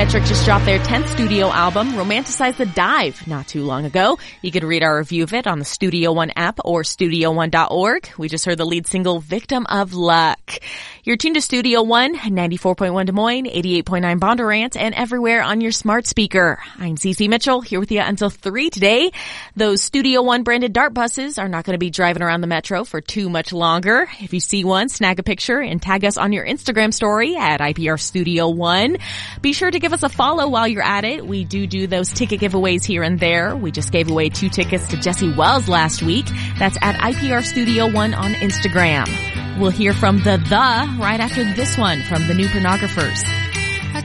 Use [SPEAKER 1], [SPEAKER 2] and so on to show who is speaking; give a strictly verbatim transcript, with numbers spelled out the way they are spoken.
[SPEAKER 1] Metric just dropped their tenth studio album, Romanticize the Dive, not too long ago. You could read our review of it on the Studio One app or studio one dot org. We just heard the lead single, Victim of Luck. You're tuned to Studio One, ninety-four point one Des Moines, eighty-eight point nine Bondurant, and everywhere on your smart speaker. I'm Cece Mitchell, here with you until three today. Those Studio One branded dart buses are not going to be driving around the metro for too much longer. If you see one, snag a picture and tag us on your Instagram story at I P R Studio One. Be sure to give us a follow while you're at it. We do do those ticket giveaways here and there. We just gave away two tickets to Jesse Wells last week. That's at I P R Studio One on Instagram. We'll hear from the The right after this one from the New Pornographers.